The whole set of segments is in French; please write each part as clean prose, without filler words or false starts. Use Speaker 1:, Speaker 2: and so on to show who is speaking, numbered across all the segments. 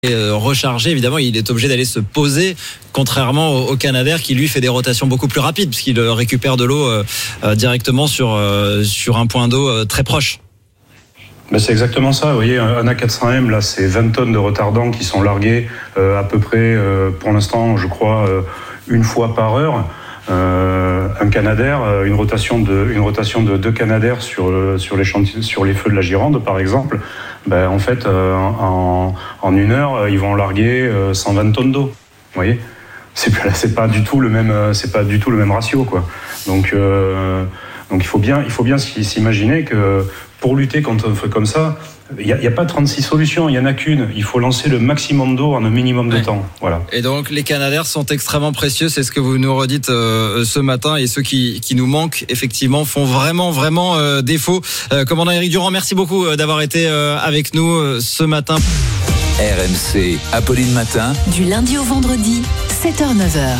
Speaker 1: rechargé, évidemment, il est obligé d'aller se poser, contrairement au Canadair qui lui fait des rotations beaucoup plus rapides puisqu'il récupère de l'eau directement sur un point d'eau très proche.
Speaker 2: Ben c'est exactement ça. Vous voyez, un A400M, là, c'est 20 tonnes de retardants qui sont largués à peu près, pour l'instant, je crois, une fois par heure. Un Canadair, une rotation de 2 Canadair sur les chantiers, sur les feux de la Gironde, par exemple. Ben, en fait, en une heure, ils vont larguer 120 tonnes d'eau. Vous voyez, c'est pas du tout le même ratio, quoi. Donc il faut bien s'imaginer que pour lutter contre un feu comme ça, il y a pas 36 solutions, il y en a qu'une. Il faut lancer le maximum d'eau en un minimum de temps. Voilà.
Speaker 1: Et donc les Canadair sont extrêmement précieux, c'est ce que vous nous redites ce matin, et ceux qui nous manquent effectivement font vraiment défaut. Commandant Éric Durand, merci beaucoup d'avoir été avec nous ce matin.
Speaker 3: RMC, Apolline Matin.
Speaker 4: Du lundi au vendredi, 7h-9h.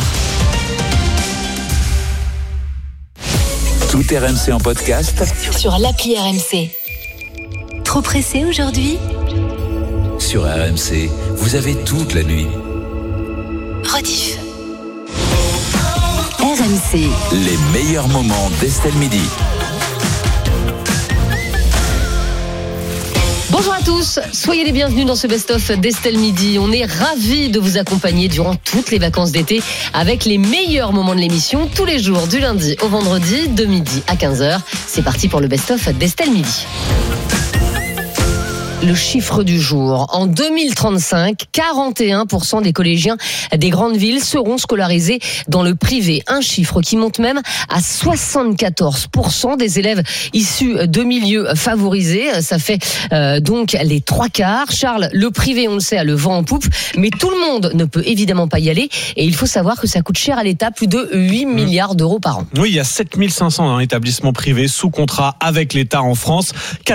Speaker 3: Tout RMC en podcast
Speaker 4: Sur l'appli RMC. Trop pressé aujourd'hui ?
Speaker 3: sur RMC. Vous avez toute la nuit.
Speaker 4: Rediff. RMC.
Speaker 3: Les meilleurs moments d'Estelle Midi.
Speaker 5: Bonjour à tous, soyez les bienvenus dans ce best-of d'Estelle Midi. On est ravis de vous accompagner durant toutes les vacances d'été avec les meilleurs moments de l'émission tous les jours du lundi au vendredi de midi à 15h. C'est parti pour le best-of d'Estelle Midi. Le chiffre du jour. En 2035, 41% des collégiens des grandes villes seront scolarisés dans le privé. Un chiffre qui monte même à 74% des élèves issus de milieux favorisés. Ça fait donc les 3/4. Charles, le privé, on le sait, a le vent en poupe, mais tout le monde ne peut évidemment pas y aller. Et il faut savoir que ça coûte cher à l'État, plus de 8 milliards d'euros par an.
Speaker 6: Oui, il y a 7500 établissements privés sous contrat avec l'État en France.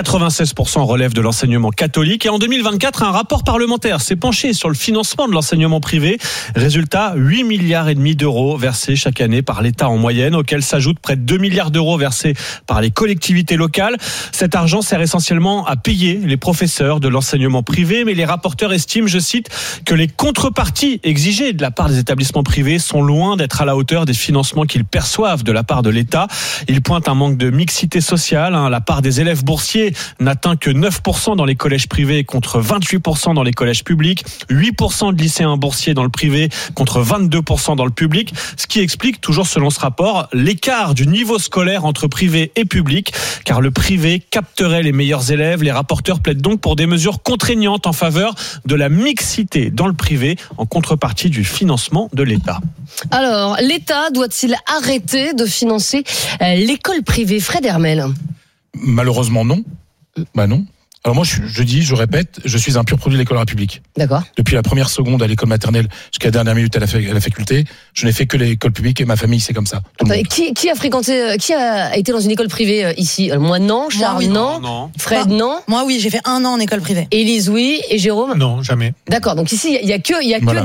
Speaker 6: 96% relèvent de l'enseignement catholique. Et en 2024, un rapport parlementaire s'est penché sur le financement de l'enseignement privé. Résultat, 8 milliards et demi d'euros versés chaque année par l'État en moyenne, auxquels s'ajoutent près de 2 milliards d'euros versés par les collectivités locales. Cet argent sert essentiellement à payer les professeurs de l'enseignement privé, mais les rapporteurs estiment, je cite, que les contreparties exigées de la part des établissements privés sont loin d'être à la hauteur des financements qu'ils perçoivent de la part de l'État. Ils pointent un manque de mixité sociale. La part des élèves boursiers n'atteint que 9% dans les collèges privés contre 28% dans les collèges publics, 8% de lycéens boursiers dans le privé contre 22% dans le public, ce qui explique, toujours selon ce rapport, l'écart du niveau scolaire entre privé et public, car le privé capterait les meilleurs élèves. Les rapporteurs plaident donc pour des mesures contraignantes en faveur de la mixité dans le privé, en contrepartie du financement de l'État.
Speaker 5: Alors, l'État doit-il arrêter de financer l'école privée? Fred Hermel.
Speaker 7: Malheureusement, non. Non. Alors moi, je répète, je suis un pur produit de l'école République.
Speaker 5: D'accord.
Speaker 7: Depuis la première seconde à l'école maternelle jusqu'à la dernière minute à la faculté, je n'ai fait que l'école publique et ma famille, c'est comme ça.
Speaker 5: Qui a été dans une école privée ici? Moi, non. Charles, non. Fred, non.
Speaker 8: Moi, oui, j'ai fait 1 an en école privée.
Speaker 5: Élise, oui. Et Jérôme?
Speaker 6: Non, jamais.
Speaker 5: D'accord. Donc ici, il y a que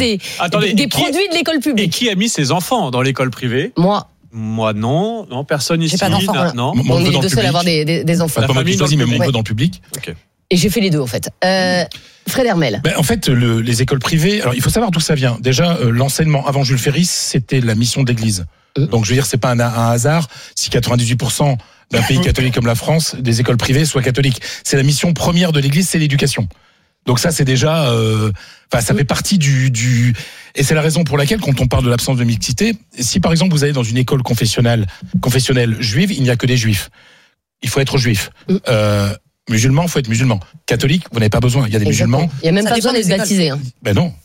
Speaker 5: des produits de l'école publique.
Speaker 6: Et qui a mis ses enfants dans l'école privée? Moi, non, personne ici.
Speaker 8: J'ai pas d'enfants.
Speaker 6: Non.
Speaker 5: On est les deux seuls à avoir des enfants.
Speaker 7: Pas moi qui choisis, mais mon veut dans le public.
Speaker 6: Okay.
Speaker 5: Et j'ai fait les deux, en fait. Fred Hermel.
Speaker 7: En fait, les écoles privées, alors il faut savoir d'où ça vient. Déjà, l'enseignement avant Jules Ferry, c'était la mission de l'Église. Donc, je veux dire, c'est pas un hasard si 98% d'un pays catholique comme la France, des écoles privées soient catholiques. C'est la mission première de l'Église, c'est l'éducation. Donc ça, c'est déjà, ça fait partie du. Et c'est la raison pour laquelle, quand on parle de l'absence de mixité, si par exemple vous allez dans une école confessionnelle juive, il n'y a que des juifs. Il faut être juif. Musulman, il faut être musulman. Catholique, vous n'avez pas besoin. Il y a des musulmans.
Speaker 5: Il n'y a même pas besoin d'être baptisé.
Speaker 7: Non.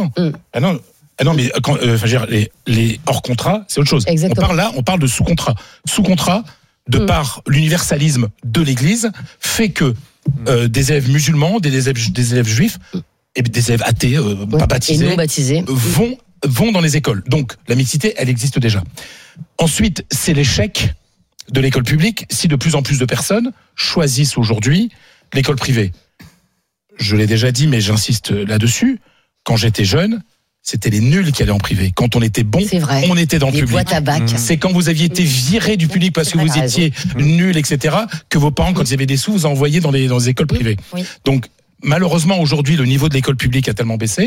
Speaker 7: Non, mais quand, les hors contrat, c'est autre chose.
Speaker 5: Exactement.
Speaker 7: On parle de sous-contrat. Sous-contrat, de par l'universalisme de l'Église, fait que des élèves musulmans, des élèves juifs, et des élèves athées, pas baptisés,
Speaker 5: et non baptisés,
Speaker 7: vont dans les écoles. Donc, la mixité, elle existe déjà. Ensuite, c'est l'échec de l'école publique si de plus en plus de personnes choisissent aujourd'hui l'école privée. Je l'ai déjà dit, mais j'insiste là-dessus. Quand j'étais jeune, c'était les nuls qui allaient en privé. Quand on était bon, on était dans le public.
Speaker 5: Boîtes à bac.
Speaker 7: C'est quand vous aviez été viré du public parce que vous étiez nul, etc., que vos parents, quand ils avaient des sous, vous envoyaient dans les écoles privées.
Speaker 8: Oui.
Speaker 7: Donc, malheureusement, aujourd'hui, le niveau de l'école publique a tellement baissé